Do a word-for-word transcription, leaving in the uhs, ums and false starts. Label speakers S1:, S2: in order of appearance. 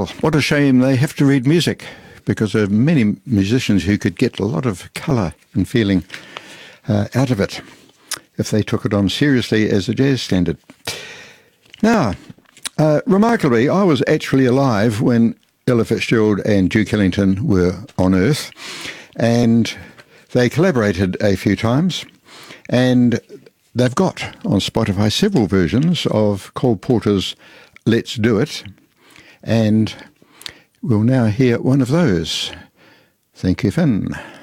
S1: Well, what a shame they have to read music, because there are many musicians who could get a lot of colour and feeling uh, out of it if they took it on seriously as a jazz standard. Now, uh, remarkably, I was actually alive when Ella Fitzgerald and Duke Ellington were on Earth, and they collaborated a few times, and they've got on Spotify several versions of Cole Porter's Let's Do It, and we'll now hear one of those. Thank you, Finn.